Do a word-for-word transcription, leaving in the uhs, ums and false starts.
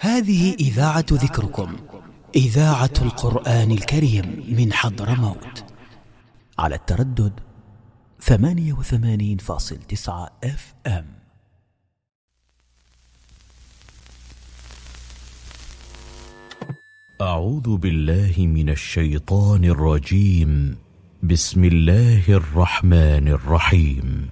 هذه إذاعة ذكركم، إذاعة القرآن الكريم من حضرموت، على التردد ثمانية وثمانين فاصل تسعة اف ام. أعوذ بالله من الشيطان الرجيم. بسم الله الرحمن الرحيم.